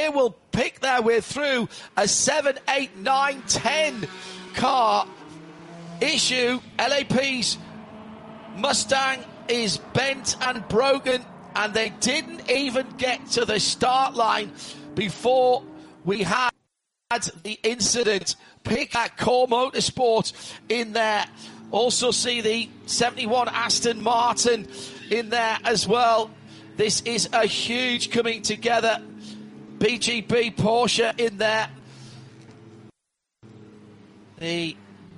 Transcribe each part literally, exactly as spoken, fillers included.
they will pick their way through a seven, eight, nine, ten car issue. L A P's Mustang is bent and broken, and they didn't even get to the start line before we had the incident. Pick that Core Motorsport in there. Also see the seventy-one Aston Martin in there as well. This is a huge coming together. B G B Porsche in there. The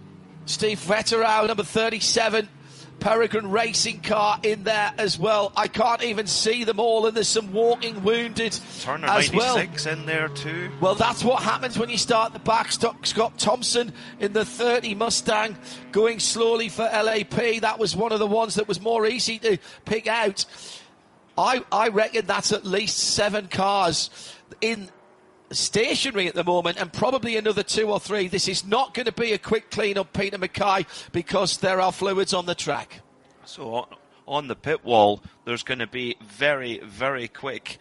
Steve Vetterau, number thirty-seven, Peregrine Racing car in there as well. I can't even see them all, and there's some walking wounded Turner as well. ninety-six in there too. Well, that's what happens when you start the back. Scott Thompson in the thirty Mustang going slowly for L A P. That was one of the ones that was more easy to pick out. I, I reckon that's at least seven cars in stationary at the moment, and probably another two or three. This is not going to be a quick clean-up, Peter Mackay, because there are fluids on the track. So on, on the pit wall, there's going to be very, very quick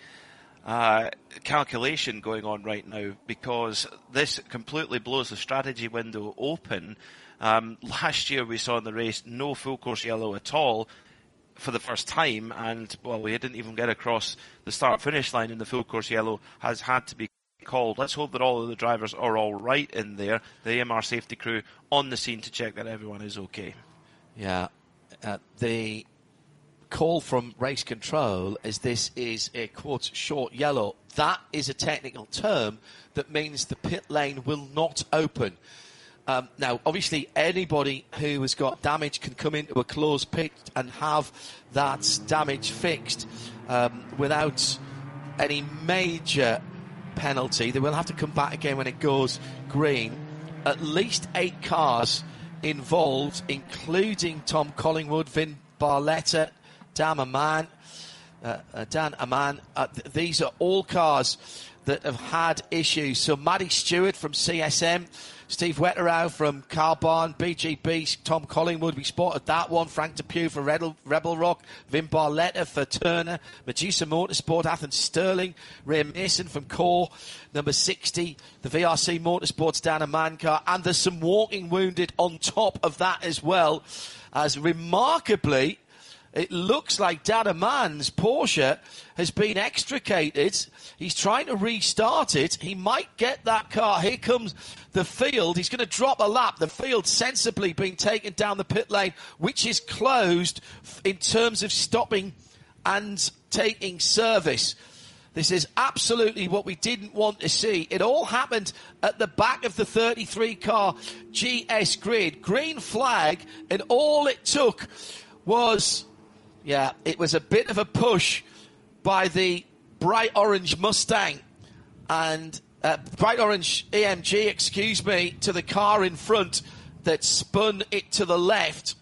uh, calculation going on right now, because this completely blows the strategy window open. Um, last year we saw in the race no full course yellow at all for the first time, and well, we didn't even get across the start finish line, and the full course yellow has had to be called. Let's hope that all of the drivers are all right in there. The A M R safety crew on the scene to check that everyone is okay. Yeah, uh, the call from race control is this is a quote short yellow. That is a technical term that means the pit lane will not open. Um, now, obviously, anybody who has got damage can come into a closed pit and have that damage fixed um, without any major penalty. They will have to come back again when it goes green. At least eight cars involved, including Tom Collingwood, Vin Barletta, Dan Aman. Uh, uh, Dan Aman. Uh, th- these are all cars that have had issues. So, Matty Stewart from C S M, Steve Wetterau from Carl Barn, B G B, Tom Collingwood, we spotted that one. Frank Depew for Rebel, Rebel Rock, Vin Barletta for Turner, Medusa Motorsport, Athens Sterling, Ray Mason from Core, number sixty, the V R C Motorsports Dan Aman car, and there's some walking wounded on top of that as well, as remarkably, it looks like Dan Aman's Porsche has been extricated. He's trying to restart it. He might get that car. Here comes the field. He's going to drop a lap. The field sensibly being taken down the pit lane, which is closed in terms of stopping and taking service. This is absolutely what we didn't want to see. It all happened at the back of the thirty-three car G S grid. Green flag, and all it took was... Yeah, it was a bit of a push by the bright orange Mustang and uh, bright orange A M G, excuse me, to the car in front that spun it to the left.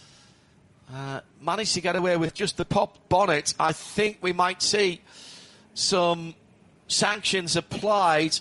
Uh, managed to get away with just the pop bonnet. I think we might see some sanctions applied.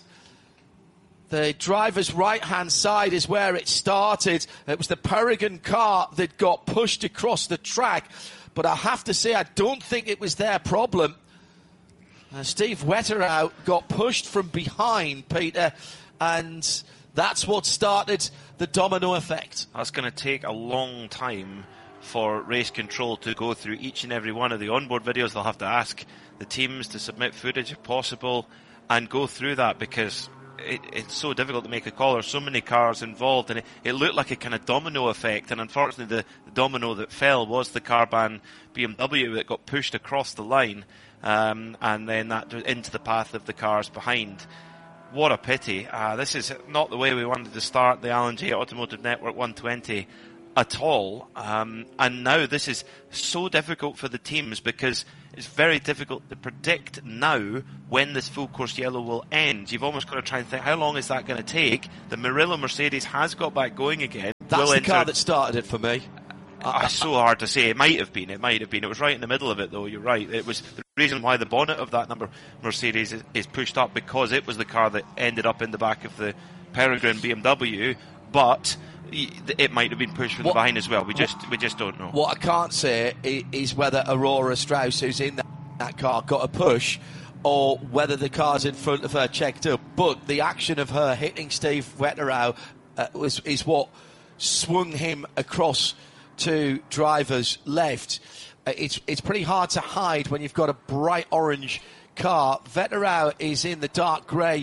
The driver's right-hand side is where it started. It was the Peregrine car that got pushed across the track. But I have to say, I don't think it was their problem. Uh, Steve Wetterau got pushed from behind, Peter, and that's what started the domino effect. That's going to take a long time for race control to go through each and every one of the onboard videos. They'll have to ask the teams to submit footage if possible and go through that, because It, it's so difficult to make a call. There's so many cars involved, and it, it looked like a kind of domino effect. And unfortunately, the, the domino that fell was the Carban B M W that got pushed across the line, um, and then that into the path of the cars behind. What a pity. Uh, this is not the way we wanted to start the Alan J Automotive Network one twenty at all. Um, and now this is so difficult for the teams, because it's very difficult to predict now when this full course yellow will end. You've almost got to try and think, how long is that going to take? The Murillo Mercedes has got back going again. That's will the enter... car that started it for me. Uh, it's so hard to say. It might have been. It might have been. It was right in the middle of it, though. You're right. It was the reason why the bonnet of that number Mercedes is, is pushed up, because it was the car that ended up in the back of the Peregrine B M W. But it might have been pushed from what, the behind as well. We just what, we just don't know. What I can't say is whether Aurora Strauss, who's in that, that car, got a push, or whether the cars in front of her checked up. But the action of her hitting Steve Vetterau uh, was is what swung him across to driver's left. Uh, it's it's pretty hard to hide when you've got a bright orange car. Vetterau is in the dark grey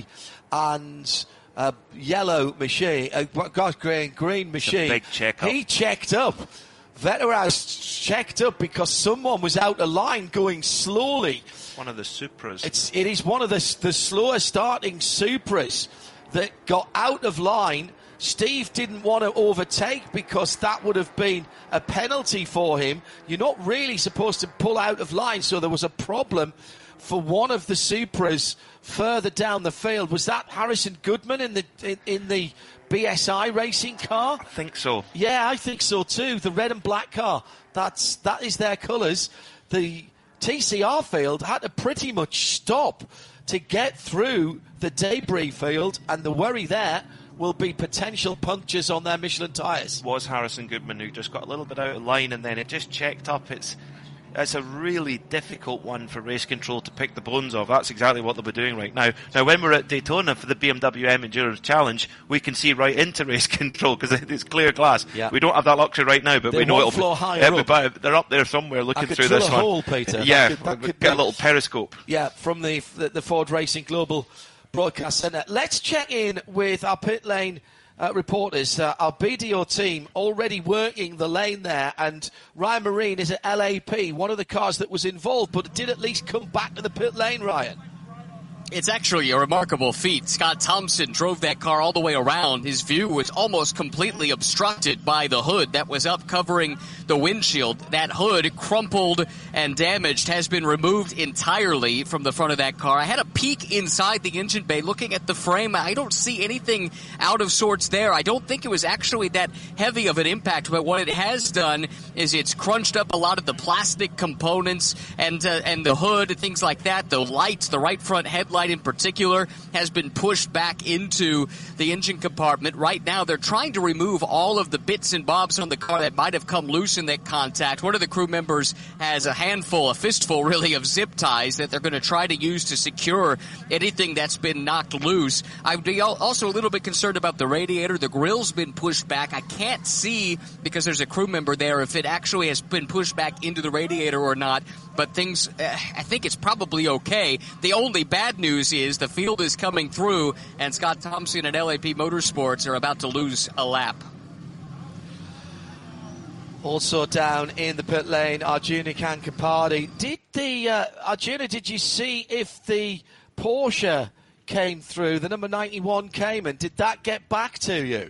and uh, yellow machine. Uh, gosh, grey and green machine. Big check-up. He checked up. Vetterau checked up because someone was out of line going slowly. One of the Supras. It's it is one of the the slower starting Supras that got out of line. Steve didn't want to overtake because that would have been a penalty for him. You're not really supposed to pull out of line, so there was a problem for one of the Supras further down the field. Was that Harrison Goodman in the in, in the B S I racing car? I think so. Yeah, I think so too. The red and black car. That's that is their colours. The T C R field had to pretty much stop to get through the debris field, and the worry there will be potential punctures on their Michelin tyres. Was Harrison Goodman, who just got a little bit out of line and then it just checked up. It's it's a really difficult one for race control to pick the bones of. That's exactly what they'll be doing right now. Now, when we're at Daytona for the B M W M Endurance Challenge, we can see right into race control because it's clear glass. Yeah. We don't have that luxury right now, but They're we know one it'll floor be, higher it'll up. be about- they're up there somewhere looking I could through drill this a one. hole, Peter. Yeah, That could- that could get be- a little periscope. Yeah, from the, the the Ford Racing Global Broadcast Centre. Let's check in with our pit lane uh, reporters. Uh, our B D O team already working the lane there, and Ryan Marine is at L A P, one of the cars that was involved, but it did at least come back to the pit lane, Ryan. It's actually a remarkable feat. Scott Thompson drove that car all the way around. His view was almost completely obstructed by the hood that was up covering the windshield. That hood, crumpled and damaged, has been removed entirely from the front of that car. I had a peek inside the engine bay looking at the frame. I don't see anything out of sorts there. I don't think it was actually that heavy of an impact, but what it has done is it's crunched up a lot of the plastic components and uh, and the hood, things like that. The lights, the right front headlight in particular, has been pushed back into the engine compartment. Right now, they're trying to remove all of the bits and bobs on the car that might have come loose in that contact. One of the crew members has a handful, a fistful really, of zip ties that they're going to try to use to secure anything that's been knocked loose. I'd be also a little bit concerned about the radiator. The grill's been pushed back. I can't see, because there's a crew member there, if it actually has been pushed back into the radiator or not. But things, uh, I think it's probably okay. The only bad news is the field is coming through, and Scott Thompson and L A P Motorsports are about to lose a lap. Also down in the pit lane, Arjuna Kankapati. Did the uh, Arjuna? Did you see if the Porsche came through? The number ninety-one came, and did that get back to you?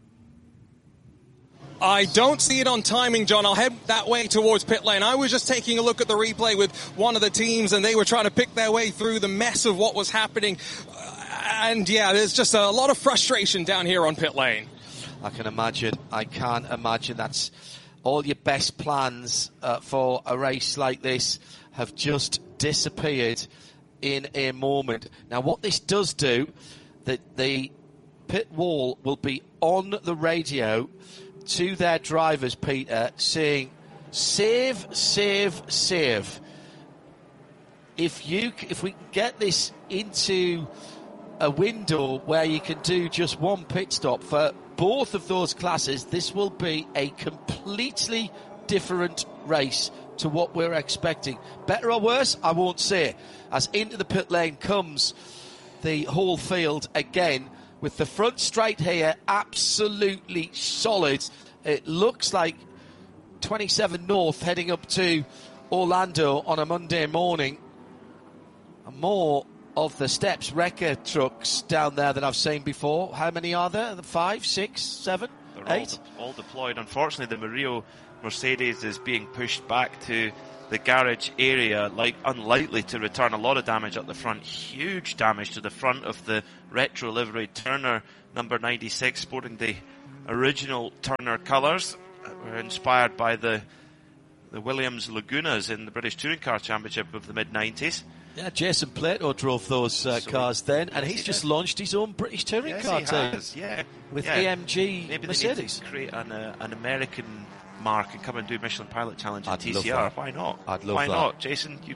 I don't see it on timing, John. I'll head that way towards pit lane. I was just taking a look at the replay with one of the teams, and they were trying to pick their way through the mess of what was happening. Uh, and, yeah, there's just a lot of frustration down here on pit lane. I can imagine. I can't imagine. That's all your best plans uh, for a race like this have just disappeared in a moment. Now, what this does do, that the pit wall will be on the radio to their drivers, Peter, saying, save, save, save. If you, if we can get this into a window where you can do just one pit stop for both of those classes, this will be a completely different race to what we're expecting. Better or worse, I won't say. As into the pit lane comes the whole field again, with the front straight here absolutely solid. It looks like twenty-seven North heading up to Orlando on a Monday morning. And more of the Steps Wrecker trucks down there than I've seen before. How many are there? Five, six, seven, They're eight? All, all deployed. Unfortunately, the Murillo Mercedes is being pushed back to the garage area, like unlikely to return. A lot of damage at the front. Huge damage to the front of the retro livery Turner number ninety-six, sporting the original Turner colours that were inspired by the the Williams Lagunas in the British Touring Car Championship of the mid nineties. Yeah, Jason Plato drove those uh, So cars then, and yes, he's he just did. launched his own British touring Yes, car he team has, yeah. with yeah. A M G Maybe Mercedes. they need to create an, uh, an American mark and come and do Michelin Pilot Challenge in I'd T love C R. that. Why not? I'd love Why that. not? Jason, you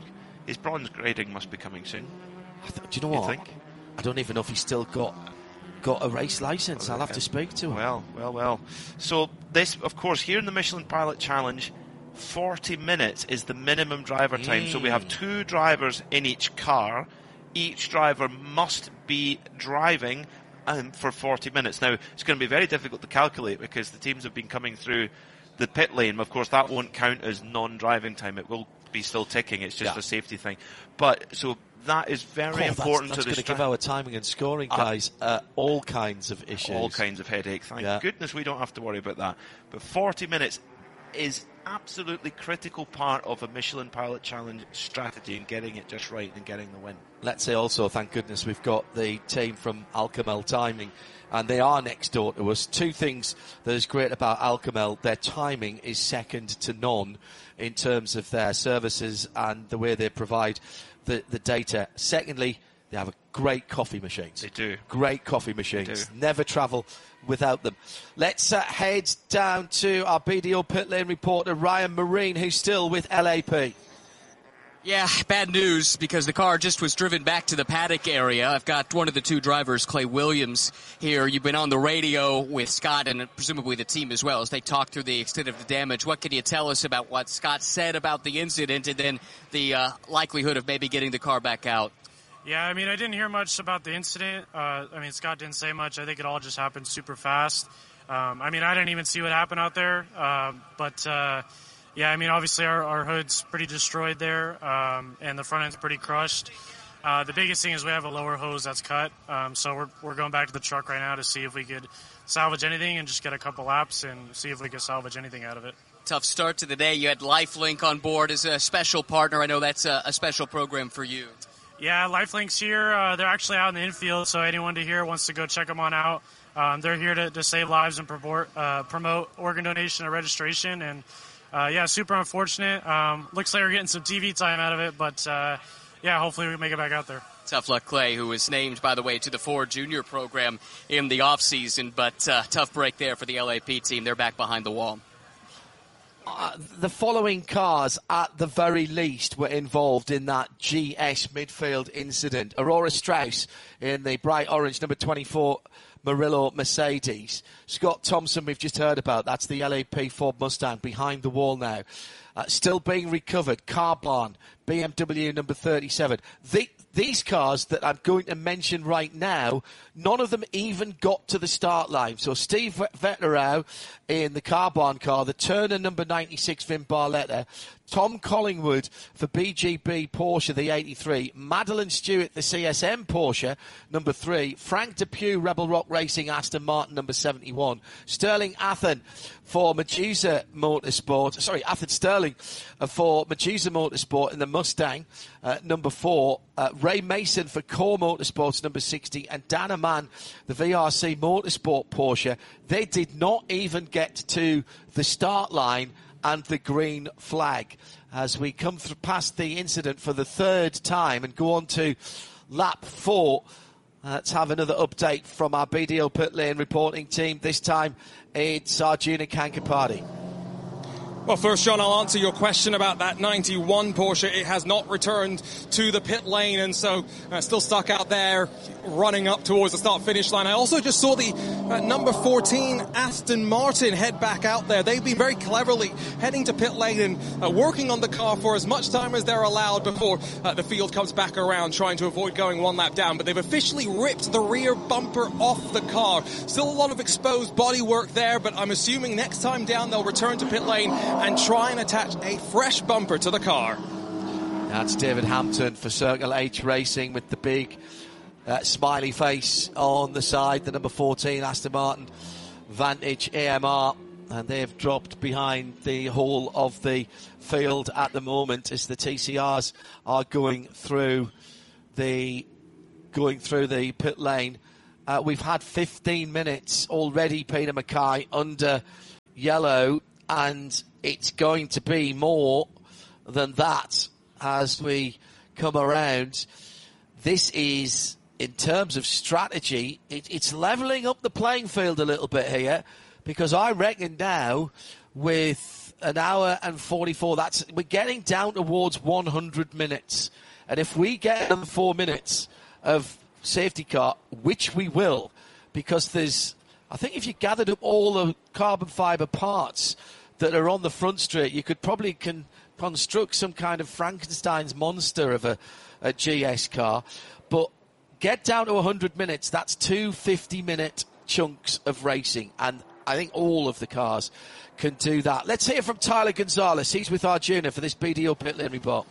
his bronze grading must be coming soon. I th- do you know You what? think? I don't even know if he's still got got a race licence. I'll have to speak to him. Well, well, well. So this, of course, here in the Michelin Pilot Challenge, forty minutes is the minimum driver time. Mm. So we have two drivers in each car. Each driver must be driving um, for forty minutes. Now, it's going to be very difficult to calculate because the teams have been coming through the pit lane. Of course, that won't count as non-driving time. It will be still ticking. It's just Yeah. a safety thing. But so that is very Oh, important that's, that's to the going to give our timing and scoring Uh, guys uh, all kinds of issues. all kinds of headache. Thank Yeah. goodness we don't have to worry about that. But forty minutes is absolutely critical part of a Michelin Pilot Challenge strategy and getting it just right and getting the win. Let's say also, thank goodness, we've got the team from Alcamel Timing, and they are next door to us. Two things that is great about Alcamel: their timing is second to none in terms of their services and the way they provide the, the data. Secondly, they have a great coffee machines. They do. Great coffee machines. do. Never travel without them. Let's uh, head down to our B D O pit lane reporter, Ryan Marine, who's still with L A P. Yeah, bad news because the car just was driven back to the paddock area. I've got one of the two drivers, Clay Williams, here. You've been on the radio with Scott and presumably the team as well as they talk through the extent of the damage. What can you tell us about what Scott said about the incident and then the uh, likelihood of maybe getting the car back out? Yeah, I mean, I didn't hear much about the incident. Uh, I mean, Scott didn't say much. I think it all just happened super fast. Um, I mean, I didn't even see what happened out there. Um, but, uh, yeah, I mean, obviously our, our hood's pretty destroyed there, um, and the front end's pretty crushed. Uh, the biggest thing is we have a lower hose that's cut. Um, so we're, we're going back to the truck right now to see if we could salvage anything and just get a couple laps and see if we could salvage anything out of it. Tough start to the day. You had LifeLink on board as a special partner. I know that's a, a special program for you. Yeah, LifeLink's here. Uh, they're actually out in the infield, so anyone to here wants to go check them on out. Um, they're here to, to save lives and promote, uh, promote organ donation and registration. And, uh, yeah, super unfortunate. Um, looks like we're getting some T V time out of it, but, uh, yeah, hopefully we can make it back out there. Tough luck, Clay, who was named, by the way, to the Ford Junior program in the offseason. But uh, tough break there for the L A P team. They're back behind the wall. Uh, the following cars, at the very least, were involved in that G S midfield incident. Aurora Strauss in the bright orange number twenty-four Murillo Mercedes. Scott Thompson, we've just heard about. That's the L A P Ford Mustang behind the wall now. Uh, still being recovered. Carbon, B M W number thirty-seven. The, these cars that I'm going to mention right now, none of them even got to the start line. So Steve Vetterau in the Carbon car, the Turner number ninety-six Vin Barletta, Tom Collingwood for B G B Porsche, the eighty-three, Madeline Stewart, the C S M Porsche, number three, Frank Depew, Rebel Rock Racing, Aston Martin, number seventy-one, Sterling Athen for Medusa Motorsport, sorry, Athen Sterling for Medusa Motorsport in the Mustang, uh, number four, uh, Ray Mason for Core Motorsports, number sixty, and Dana Mann, the V R C Motorsport Porsche. They did not even get to the start line and the green flag. As we come through past the incident for the third time and go on to lap four, let's have another update from our B D O pit lane reporting team. This time it's Arjuna Kankapati. Well, first, John, I'll answer your question about that ninety-one Porsche. It has not returned to the pit lane, and so uh, still stuck out there running up towards the start-finish line. I also just saw the uh, number fourteen Aston Martin head back out there. They've been very cleverly heading to pit lane and uh, working on the car for as much time as they're allowed before uh, the field comes back around, trying to avoid going one lap down. But they've officially ripped the rear bumper off the car. Still a lot of exposed bodywork there, but I'm assuming next time down they'll return to pit lane and try and attach a fresh bumper to the car. That's David Hampton for Circle H Racing with the big uh, smiley face on the side, the number fourteen Aston Martin Vantage A M R, and they've dropped behind the whole of the field at the moment as the T C Rs are going through the going through the pit lane. Uh, we've had fifteen minutes already, Peter Mackay, under yellow, and it's going to be more than that as we come around. This is, in terms of strategy, it, it's levelling up the playing field a little bit here, because I reckon now with an hour and forty-four. That's we're getting down towards one hundred minutes, and if we get another four minutes of safety car, which we will, because there's, I think if you gathered up all the carbon fibre parts that are on the front straight, you could probably can construct some kind of Frankenstein's monster of a, a G S car. But get down to one hundred minutes, that's two fifty-minute chunks of racing, and I think all of the cars can do that. Let's hear from Tyler Gonzalez. He's with Arjuna for this B D O Pit Lane Report.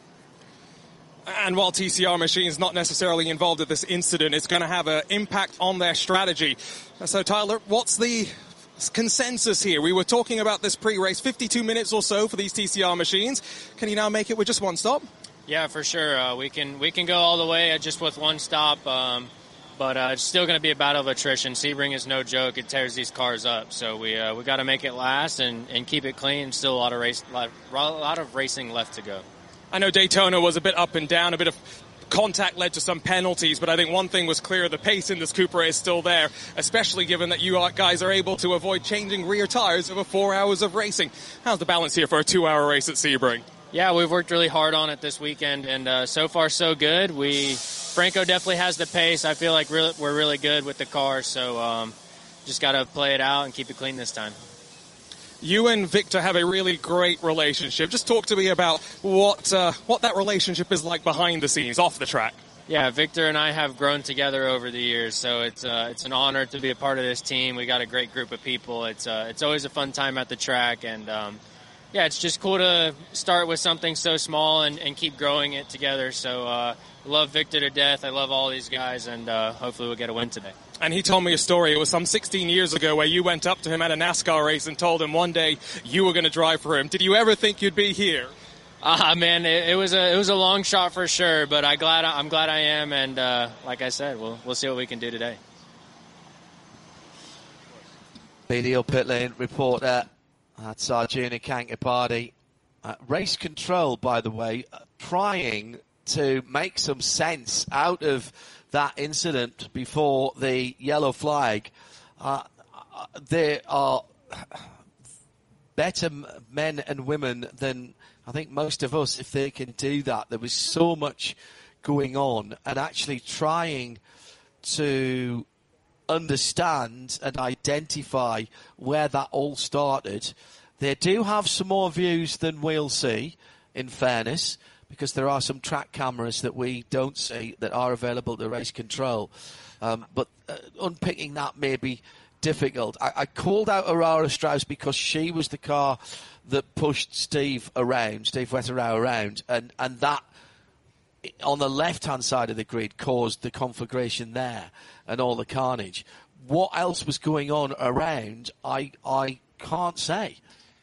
And while T C R Machine's not necessarily involved in this incident, it's going to have an impact on their strategy. So, Tyler, what's the consensus here? We were talking about this pre-race, fifty-two minutes or so for these T C R machines. Can you now make it with just one stop? Yeah, for sure. Uh, we can we can go all the way just with one stop, um, but uh, it's still going to be a battle of attrition. Sebring is no joke; it tears these cars up. So we uh, we got to make it last and, and keep it clean. Still a lot of race, lot, a lot of racing left to go. I know Daytona was a bit up and down, a bit of contact led to some penalties, but I think one thing was clear: the pace in this Cupra is still there, especially given that you guys are able to avoid changing rear tires over four hours of racing. How's the balance here for a two-hour race at Sebring? Yeah, we've worked really hard on it this weekend, and uh, so far so good. We Franco definitely has the pace. I feel like really, we're really good with the car, so um, just got to play it out and keep it clean this time. You and Victor have a really great relationship. Just talk to me about what uh, what that relationship is like behind the scenes, off the track. Yeah, Victor and I have grown together over the years, so it's uh, it's an honor to be a part of this team. We got a great group of people. It's uh, it's always a fun time at the track, and um, yeah, it's just cool to start with something so small and, and keep growing it together. So uh, I love Victor to death. I love all these guys, and uh, hopefully we'll get a win today. And he told me a story. It was some sixteen years ago where you went up to him at a NASCAR race and told him one day you were going to drive for him. Did you ever think you'd be here? Ah, uh, man, it, it was a it was a long shot for sure, but I glad I'm glad I am, and uh, like I said, we'll we'll see what we can do today. B D O Pit Lane reporter, that's Arjuna Kankapati. Uh, race control, by the way, uh, trying to make some sense out of that incident before the yellow flag. Uh, uh, there are better men and women than I think most of us, if they can do that. There was so much going on, and actually trying to understand and identify where that all started. They do have some more views than we'll see, in fairness, because there are some track cameras that we don't see that are available to race control. Um, but uh, unpicking that may be difficult. I, I called out Aurora Strauss because she was the car that pushed Steve around, Steve Wetterau around, and, and that on the left-hand side of the grid caused the conflagration there and all the carnage. What else was going on around, I I can't say.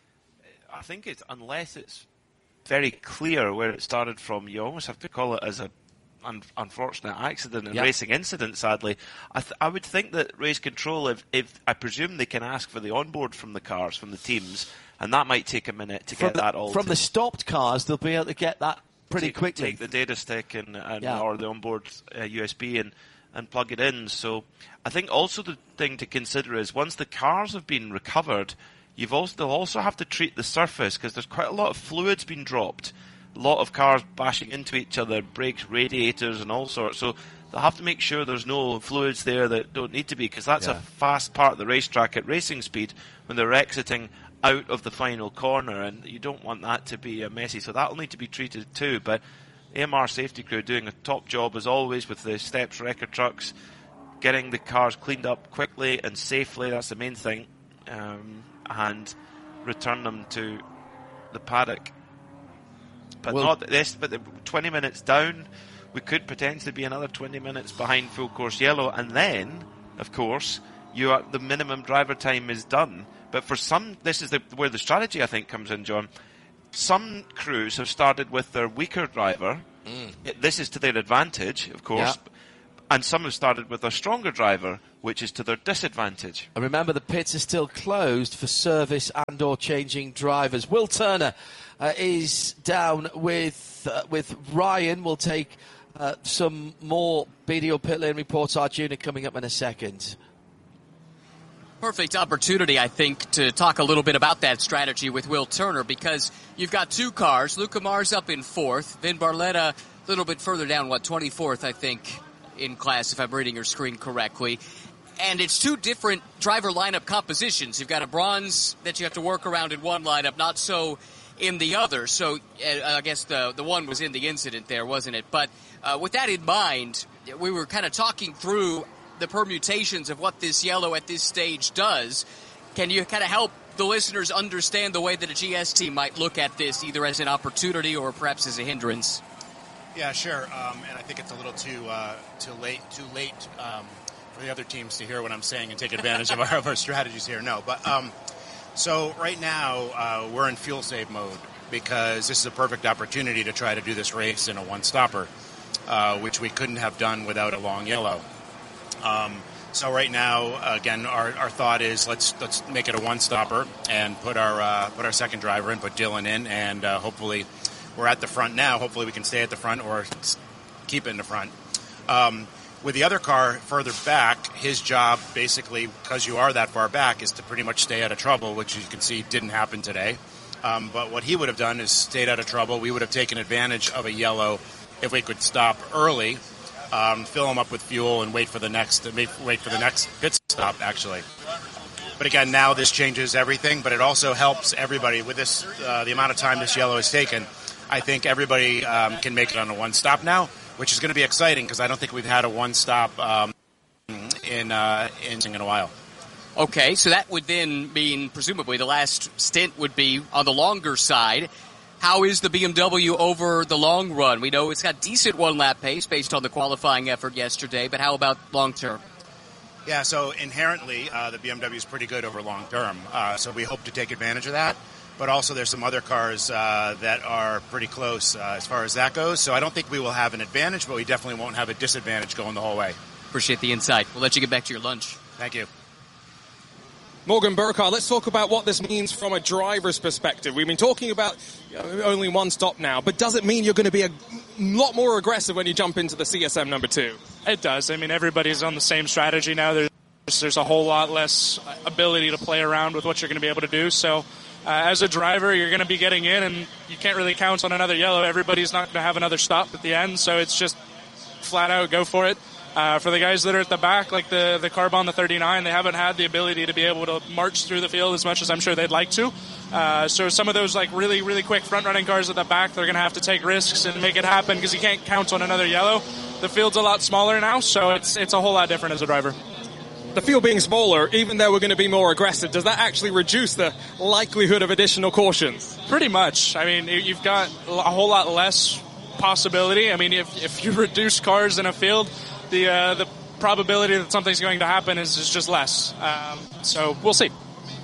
I think it's, unless it's very clear where it started from, you almost have to call it as a un- unfortunate accident and yep. racing incident, sadly. I, th- I would think that race control, if, if I presume they can ask for the onboard from the cars, from the teams, and that might take a minute to from get the, that all. From to, the stopped cars, they'll be able to get that pretty take, quickly. Take the data stick and, and yeah. or the onboard uh, U S B and, and plug it in. So I think also the thing to consider is once the cars have been recovered, You've also they'll also have to treat the surface because there's quite a lot of fluids being dropped, a lot of cars bashing into each other, brakes, radiators, and all sorts. So they'll have to make sure there's no fluids there that don't need to be, because that's yeah. a fast part of the racetrack at racing speed when they're exiting out of the final corner, and you don't want that to be uh, messy. So that'll need to be treated too. But A M R safety crew doing a top job as always with the Steps wrecker trucks, getting the cars cleaned up quickly and safely. That's the main thing. Um, and return them to the paddock. But well, not this, but the twenty minutes down, we could potentially be another twenty minutes behind full course yellow, and then, of course, you are, the minimum driver time is done. But for some, this is the, where the strategy, I think, comes in, John. Some crews have started with their weaker driver. Mm. This is to their advantage, of course. Yeah. And some have started with a stronger driver, which is to their disadvantage. And remember, the pits are still closed for service and or changing drivers. Will Turner uh, is down with uh, with Ryan. We'll take uh, some more B D O Pit Lane reports. Arjuna coming up in a second. Perfect opportunity, I think, to talk a little bit about that strategy with Will Turner, because you've got two cars. Luca Mar's up in fourth. Vin Barletta a little bit further down, what, twenty-fourth, I think, in class, if I'm reading your screen correctly. And it's two different driver lineup compositions. You've got a bronze that you have to work around in one lineup, not so in the other. So uh, I guess the the one was in the incident there, wasn't it? But uh, with that in mind, we were kind of talking through the permutations of what this yellow at this stage does. Can you kind of help the listeners understand the way that a G S team might look at this, either as an opportunity or perhaps as a hindrance? Yeah, sure. Um, and I think it's a little too uh, too late too late um, for the other teams to hear what I'm saying and take advantage of, our, of our strategies here. No, but um, so right now uh, we're in fuel save mode because this is a perfect opportunity to try to do this race in a one-stopper, uh, which we couldn't have done without a long yellow. Um, so right now, again, our, our thought is let's let's make it a one-stopper and put our uh, put our second driver in, put Dylan in, and uh, hopefully we're at the front now. Hopefully we can stay at the front or keep it in the front. Um, with the other car further back, his job basically, because you are that far back, is to pretty much stay out of trouble, which you can see didn't happen today. Um, but what he would have done is stayed out of trouble. We would have taken advantage of a yellow if we could stop early. Um, fill them up with fuel and wait for the next wait for the next pit stop, actually. But again, now this changes everything, but it also helps everybody with this uh, the amount of time this yellow has taken. I think everybody um, can make it on a one stop now, which is going to be exciting because I don't think we've had a one stop um, in uh, in in a while. Okay, so that would then mean presumably the last stint would be on the longer side. How is the B M W over the long run? We know it's got decent one-lap pace based on the qualifying effort yesterday, but how about long-term? Yeah, so inherently, uh, the B M W is pretty good over long-term, uh, so we hope to take advantage of that. But also there's some other cars uh, that are pretty close uh, as far as that goes, so I don't think we will have an advantage, but we definitely won't have a disadvantage going the whole way. Appreciate the insight. We'll let you get back to your lunch. Thank you. Morgan Burkhardt, let's talk about what this means from a driver's perspective. We've been talking about you know, only one stop now, but does it mean you're going to be a lot more aggressive when you jump into the C S M number two? It does. I mean, everybody's on the same strategy now. There's, there's a whole lot less ability to play around with what you're going to be able to do. So uh, as a driver, you're going to be getting in, and you can't really count on another yellow. Everybody's not going to have another stop at the end, so it's just flat out go for it. Uh, for the guys that are at the back, like the, the Carbon, the thirty-nine, they haven't had the ability to be able to march through the field as much as I'm sure they'd like to. Uh, so some of those like really, really quick front-running cars at the back, they're going to have to take risks and make it happen because you can't count on another yellow. The field's a lot smaller now, so it's it's a whole lot different as a driver. The field being smaller, even though we're going to be more aggressive, does that actually reduce the likelihood of additional cautions? Pretty much. I mean, you've got a whole lot less possibility. I mean, if if you reduce cars in a field, the uh, the probability that something's going to happen is, is just less. Um, so we'll see.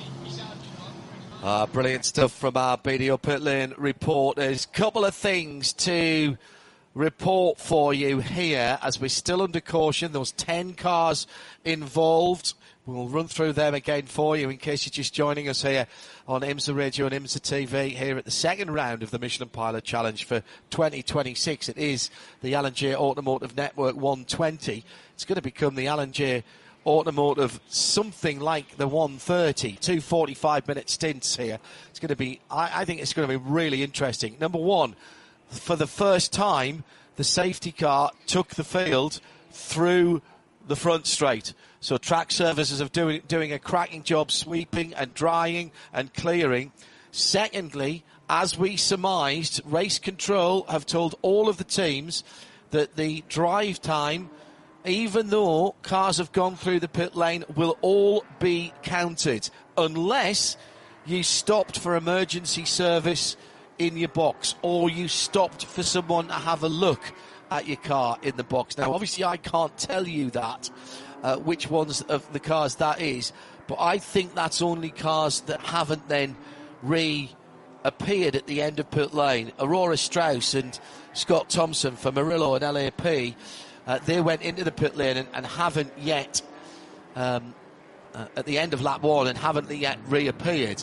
Uh, brilliant stuff from our B D O Pit Lane reporters. Couple of things to report for you here as we're still under caution. There was ten cars involved. We'll run through them again for you in case you're just joining us here on IMSA Radio and IMSA T V here at the second round of the Michelin Pilot Challenge for twenty twenty-six. It is the Alan J Automotive Network one twenty. It's going to become the Alan J Automotive something like the one thirty. Two forty-five minute stints here. It's going to be, I, I think it's going to be really interesting. Number one, for the first time, the safety car took the field through the front straight. So track services are doing doing a cracking job sweeping and drying and clearing. Secondly, as we surmised, Race Control have told all of the teams that the drive time, even though cars have gone through the pit lane, will all be counted unless you stopped for emergency service in your box or you stopped for someone to have a look at your car in the box. Now, obviously, I can't tell you that. Uh, which ones of the cars that is, but I think that's only cars that haven't then reappeared at the end of pit lane. Aurora Strauss and Scott Thompson for Murillo and L A P, uh, they went into the pit lane and, and haven't yet um, uh, at the end of lap one and haven't yet reappeared.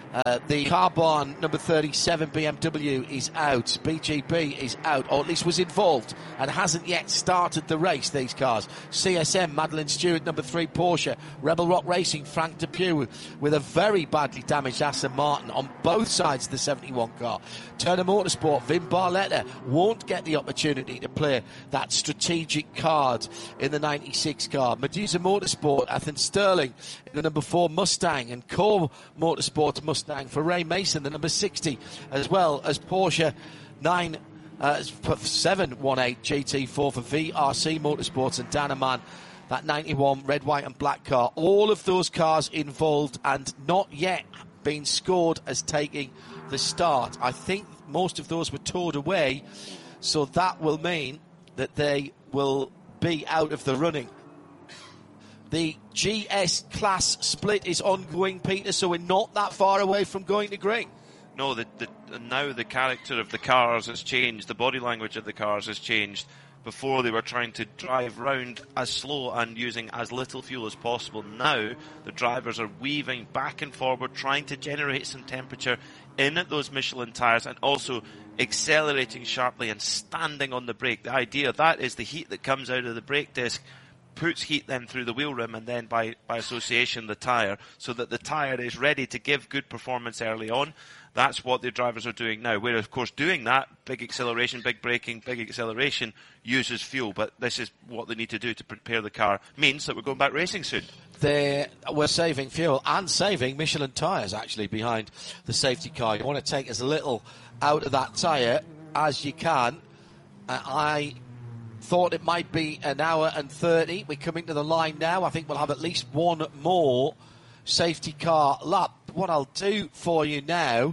Uh, the Carbon number thirty-seven B M W is out. B G B is out, or at least was involved, and hasn't yet started the race, these cars. C S M, Madeline Stewart, number three Porsche. Rebel Rock Racing, Frank Depew, with a very badly damaged Aston Martin on both sides of the seventy-one car. Turner Motorsport, Vin Barletta won't get the opportunity to play that strategic card in the ninety-six car. Medusa Motorsport, Ethan Sterling, the number four Mustang, and Core Motorsport Mustang for Ray Mason, the number sixty, as well as Porsche nine uh, seven eighteen G T four for V R C Motorsports, and Danaman, that ninety-one red, white and black car. All of those cars involved and not yet been scored as taking the start. I think most of those were towed away, so that will mean that they will be out of the running. The G S class split is ongoing, Peter, so we're not that far away from going to green. No, the, the, now the character of the cars has changed, the body language of the cars has changed. Before they were trying to drive round as slow and using as little fuel as possible. Now the drivers are weaving back and forward, trying to generate some temperature in at those Michelin tyres, and also accelerating sharply and standing on the brake. The idea, that is the heat that comes out of the brake disc, puts heat then through the wheel rim and then by, by association the tyre, so that the tyre is ready to give good performance early on. That's what the drivers are doing now. Where, of course, doing that, big acceleration, big braking, big acceleration, uses fuel. But this is what they need to do to prepare the car. Means that we're going back racing soon. They were saving fuel and saving Michelin tyres, actually, behind the safety car. You want to take as little out of that tyre as you can. Uh, I thought it might be an hour and thirty. We're coming to the line now. I think we'll have at least one more safety car lap. What I'll do for you now,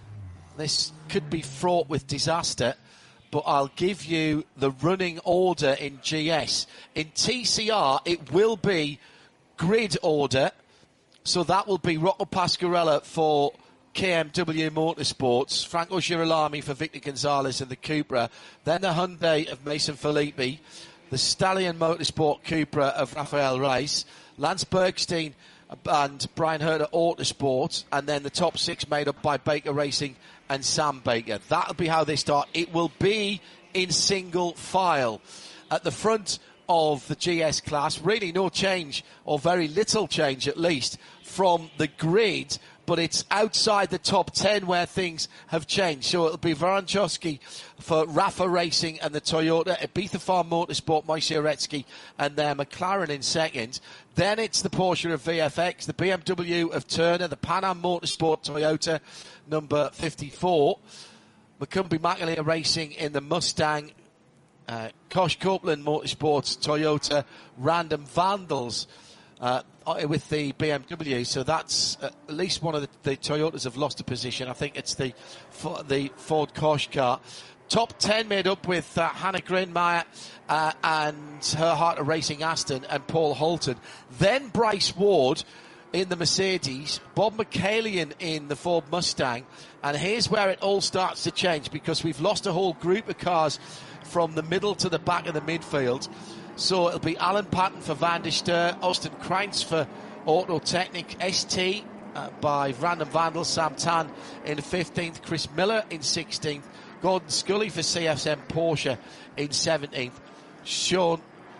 this could be fraught with disaster, but I'll give you the running order in G S. In T C R, it will be grid order, so that will be Rocco Pasquarella for K M W Motorsports, Franco Girolami for Victor Gonzalez and the Cupra, then the Hyundai of Mason Filippi, the Stallion Motorsport Cupra of Rafael Reis, Lance Bergstein and Brian Herter Autosport, and then the top six made up by Baker Racing and Sam Baker. That'll be how they start. It will be in single file. At the front of the G S class, really no change, or very little change at least, from the grid, but it's outside the top ten where things have changed. So it'll be Varanchowski for Rafa Racing and the Toyota, Ibiza Farm Motorsport, Moise Uretsky, and their McLaren in second. Then it's the Porsche of V F X, the B M W of Turner, the Pan Am Motorsport Toyota, number fifty-four, McCumbee McAleer Racing in the Mustang, uh, Kosh Copeland Motorsports Toyota, Random Vandals uh, with the B M W. So that's uh, at least one of the, the Toyotas have lost a position. I think it's the the Ford Kosh car. Top ten made up with uh, Hannah Grinmeyer uh, and her Heart of Racing Aston and Paul Holton. Then Bryce Ward in the Mercedes, Bob McCallion in the Ford Mustang. And here's where it all starts to change, because we've lost a whole group of cars from the middle to the back of the midfield. So it'll be Alan Patton for Van der Steur, Austin Kreintz for Auto Technic, S T uh, by Random Vandal, Sam Tan in fifteenth, Chris Miller in sixteenth, Gordon Scully for C S M Porsche in seventeenth, Sean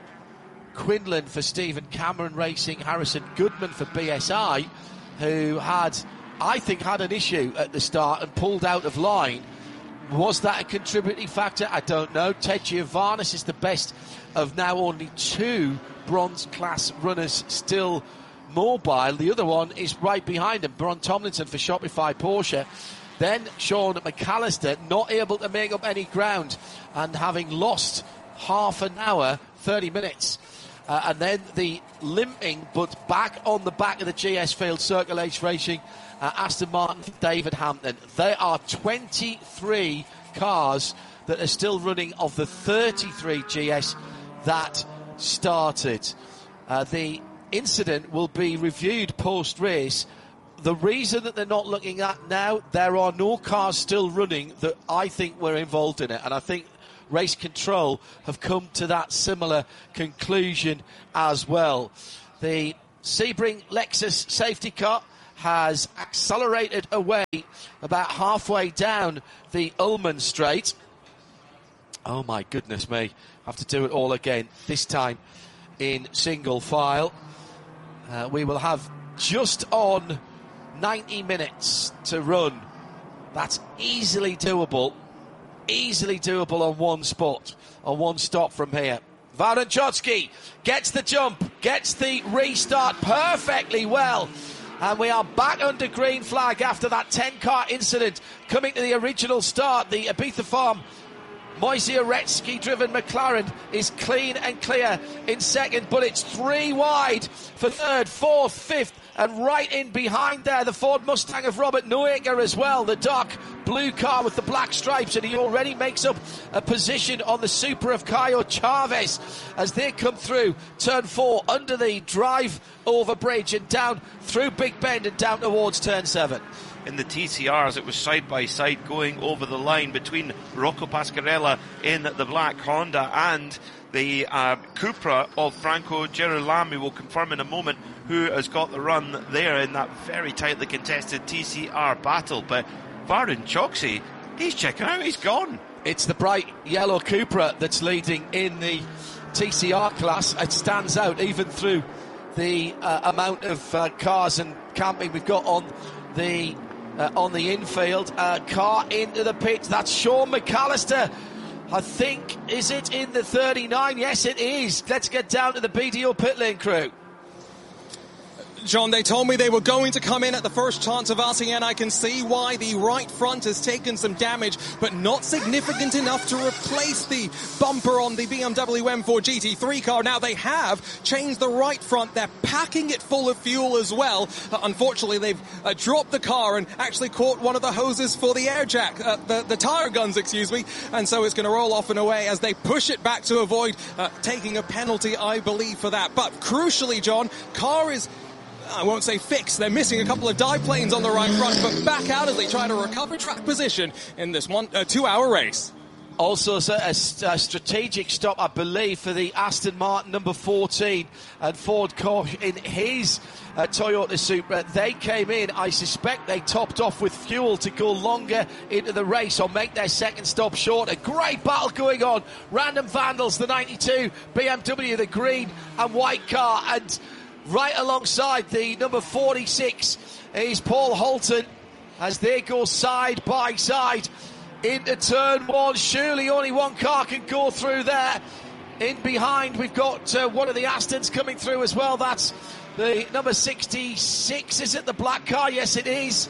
Quinlan for Stephen Cameron Racing, Harrison Goodman for B S I, who had, I think, had an issue at the start and pulled out of line. Was that a contributing factor? I don't know. Ted Giovannis is the best of now only two bronze class runners still mobile. The other one is right behind him, Bron Tomlinson for Shopify Porsche. Then Sean McAllister, not able to make up any ground and having lost half an hour, thirty minutes. Uh, and then the limping, but back on the back of the G S field, Circle H Racing, uh, Aston Martin for David Hampton. There are twenty-three cars that are still running of the thirty-three G S that started. Uh, the incident will be reviewed post-race. The reason that they're not looking at now, there are no cars still running that I think were involved in it. And I think Race Control have come to that similar conclusion as well. The Sebring Lexus safety car has accelerated away about halfway down the Ullman Straight. Oh my goodness me, I have to do it all again, this time in single file. Uh, we will have just on ninety minutes to run. That's easily doable, easily doable on one spot, on one stop from here. Varun Chotsky gets the jump, gets the restart perfectly well. And we are back under green flag after that ten-car incident. Coming to the original start, the Ibiza Farm Moise Uretsky-driven McLaren is clean and clear in second, but it's three wide for third, fourth, fifth, and right in behind there, the Ford Mustang of Robert Neuecker as well, the dark blue car with the black stripes, and he already makes up a position on the Supra of Caio Chavez as they come through turn four under the drive over bridge and down through Big Bend and down towards turn seven. In the T C Rs, it was side by side going over the line between Rocco Pasquarella in the black Honda and the uh, Cupra of Franco Girolami. Will confirm in a moment who has got the run there in that very tightly contested T C R battle. But Varun Choksy, he's checking out, he's gone. It's the bright yellow Cupra that's leading in the T C R class. It stands out even through the uh, amount of uh, cars and camping we've got on the uh, on the infield. Uh, car into the pits. That's Sean McAllister. I think, is it in the thirty-nine? Yes, it is. Let's get down to the B D O pit lane crew. John, they told me they were going to come in at the first chance of us, and I can see why the right front has taken some damage, but not significant enough to replace the bumper on the B M W M four G T three car. Now, they have changed the right front. They're packing it full of fuel as well. Uh, unfortunately, they've uh, dropped the car and actually caught one of the hoses for the air jack, uh, the, the tire guns, excuse me, and so it's going to roll off and away as they push it back to avoid uh, taking a penalty, I believe, for that. But crucially, John, car is... I won't say fixed. They're missing a couple of dive planes on the right front, but back out as they try to recover track position in this one uh, two-hour race. Also a, a, a strategic stop, I believe, for the Aston Martin number fourteen and Ford Koch in his uh, Toyota Supra. They came in, I suspect they topped off with fuel to go longer into the race or make their second stop shorter. Great battle going on. Random Vandals, the ninety-two, B M W, the green and white car, and right alongside the number forty-six is Paul Holton as they go side by side into turn one. Surely only one car can go through there. In behind we've got uh, one of the Astons coming through as well. That's the number sixty-six. Is it the black car? Yes, it is.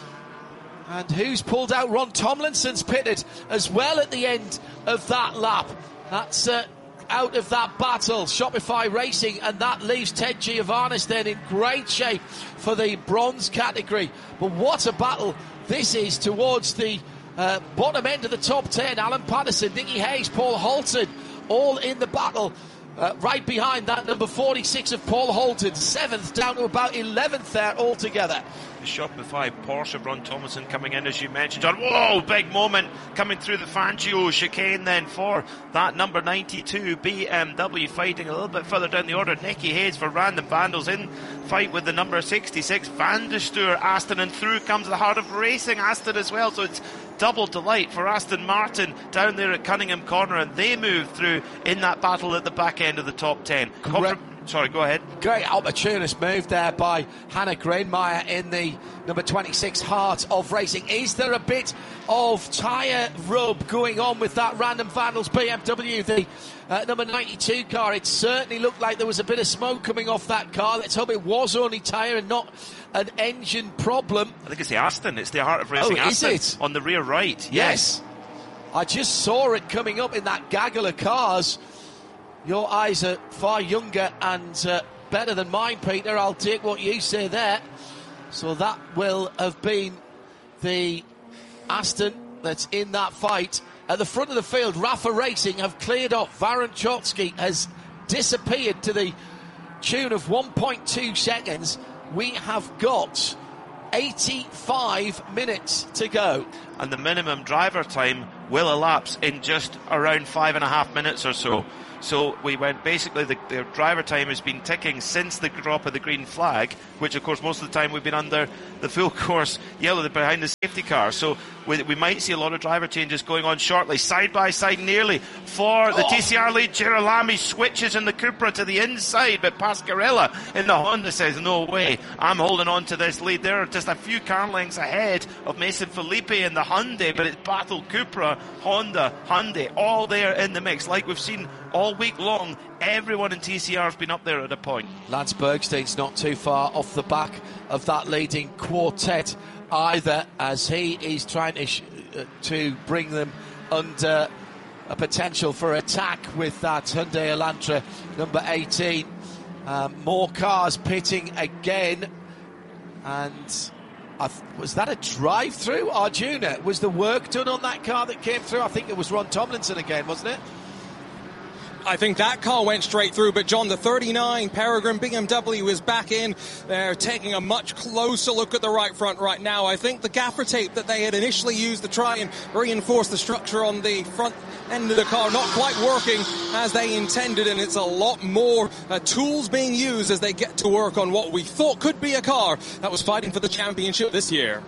And who's pulled out? Ron Tomlinson's pitted as well at the end of that lap. That's uh, out of that battle, Shopify Racing, and that leaves Ted Giovannis then in great shape for the bronze category. But what a battle this is towards the uh, bottom end of the top ten. Alan Patterson, Nicky Hayes, Paul Holton, all in the battle. Uh, right behind that number forty-six of Paul Holton, seventh down to about eleventh there altogether. The Shopify Porsche, Ron Tomlinson coming in, as you mentioned. On, whoa, big moment coming through the Fangio chicane then for that number ninety-two B M W, fighting a little bit further down the order. Nicky Hayes for Random Vandals in fight with the number sixty-six Van der Steur Aston, and through comes the Heart of Racing Aston as well. So it's double delight for Aston Martin down there at Cunningham Corner, and they move through in that battle at the back end of the top ten. Confir- Sorry, go ahead. Great opportunist move there by Hannah Grainmeyer in the number twenty-six Heart of Racing. Is there a bit of tyre rub going on with that Random Vandals B M W, the uh, number ninety-two car? It certainly looked like there was a bit of smoke coming off that car. Let's hope it was only tyre and not an engine problem. I think it's the Aston. It's the Heart of Racing oh, Aston is it? On the rear right. Yes. yes. I just saw it coming up in that gaggle of cars. Your eyes are far younger and uh, better than mine, Peter. I'll take what you say there. So that will have been the Aston that's in that fight. At the front of the field, Rafa Racing have cleared off. Varun Chotsky has disappeared to the tune of one point two seconds. We have got eighty-five minutes to go. And the minimum driver time will elapse in just around five and a half minutes or so. So we went, basically the, the driver time has been ticking since the drop of the green flag, which of course most of the time we've been under the full course yellow behind the safety car. So we, we might see a lot of driver changes going on shortly. Side by side nearly for the oh. T C R lead. Girolami switches in the Cupra to the inside, but Pasquarella in the Honda says, no way, I'm holding on to this lead. There are just a few car lengths ahead of Mason Felipe in the Hyundai, but it's battle Cupra, Honda, Hyundai, all there in the mix. Like we've seen all week long, everyone in T C R has been up there at a point. Lance Bergstein's not too far off the back of that leading quartet either, as he is trying to, sh- uh, to bring them under a potential for attack with that Hyundai Elantra number eighteen. Um, more cars pitting again, and I th- was that a drive-through, Arjuna? Was the work done on that car that came through? I think it was Ron Tomlinson again, wasn't it? I think that car went straight through, but John, the thirty-nine Peregrine B M W is back in. They're taking a much closer look at the right front right now. I think the gaffer tape that they had initially used to try and reinforce the structure on the front end of the car not quite working as they intended, and it's a lot more uh, tools being used as they get to work on what we thought could be a car that was fighting for the championship this year.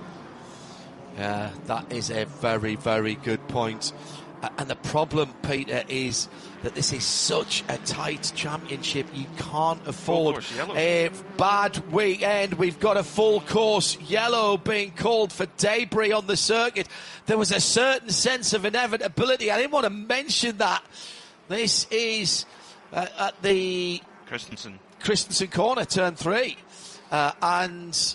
Yeah, that is a very, very good point. Uh, and the problem, Peter, is that this is such a tight championship. You can't afford a bad weekend. We've got a full course yellow being called for debris on the circuit. There was a certain sense of inevitability. I didn't want to mention that. This is uh, at the Christensen Christensen corner, turn three. Uh, and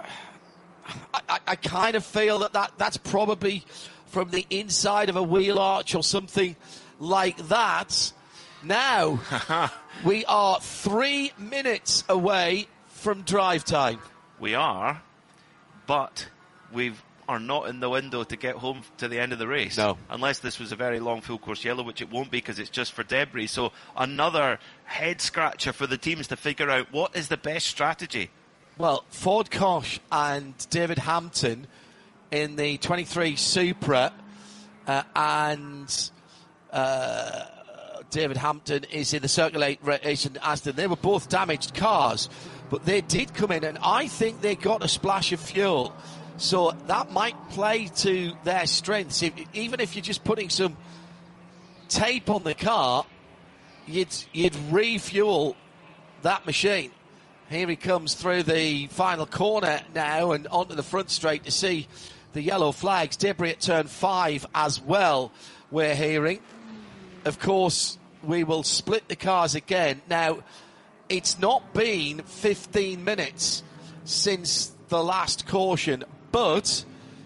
I, I, I kind of feel that, that that's probably from the inside of a wheel arch or something like that. Now, we are three minutes away from drive time. We are, but we are not in the window to get home to the end of the race. No. Unless this was a very long full course yellow, which it won't be because it's just for debris. So another head scratcher for the teams to figure out what is the best strategy. Well, Ford Koch and David Hampton in the twenty-three Supra, uh, and uh, David Hampton is in the Circulation Aston. They were both damaged cars, but they did come in, and I think they got a splash of fuel. So that might play to their strengths. If, even if you're just putting some tape on the car, you'd you'd refuel that machine. Here he comes through the final corner now and onto the front straight to see the yellow flags. Debris at turn five as well, we're hearing. Of course, we will split the cars again. Now, it's not been fifteen minutes since the last caution, but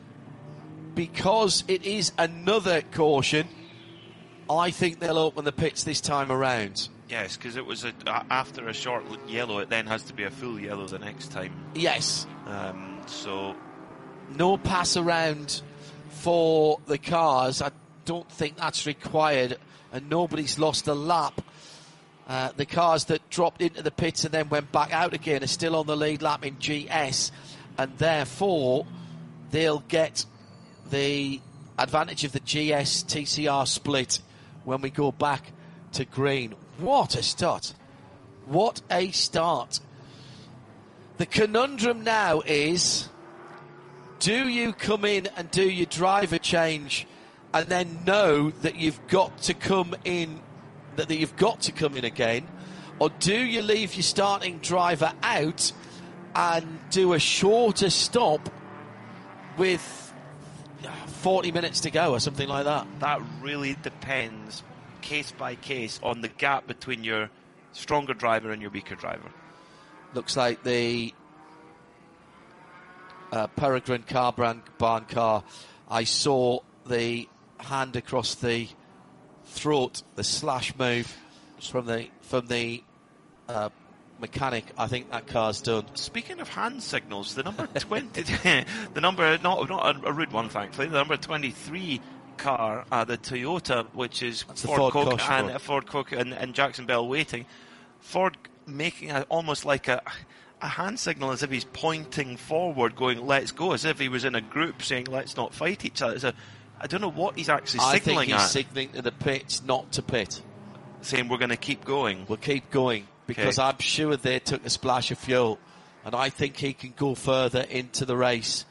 because it is another caution, I think they'll open the pits this time around. Yes, because it was a, after a short yellow, it then has to be a full yellow the next time. Yes. Um, so no pass around for the cars. I don't think that's required, and nobody's lost a lap. Uh, the cars that dropped into the pits and then went back out again are still on the lead lap in G S, and therefore they'll get the advantage of the G S T C R split when we go back to green. What a start. What a start. The conundrum now is, do you come in and do your driver change and then know that you've got to come in, that, that you've got to come in again, or do you leave your starting driver out and do a shorter stop with forty minutes to go or something like that? That really depends, case by case, on the gap between your stronger driver and your weaker driver. Looks like the uh, Peregrine car brand barn car. I saw the hand across the throat, the slash move from the from the uh, mechanic. I think that car's done. Speaking of hand signals, the number twenty, the number not not a, a rude one, thankfully. The number twenty-three car, uh, the Toyota, which is That's Ford, Ford Koch Koch and Ford. uh, Ford Koch and, and Jackson Bell waiting. Ford making a, almost like a a hand signal, as if he's pointing forward, going "Let's go," as if he was in a group saying "Let's not fight each other." It's a, I don't know what he's actually I signalling think he's at. signalling to the pits not to pit. saying we're going to keep going. We'll keep going because Okay. I'm sure they took a splash of fuel, and I think he can go further into the race.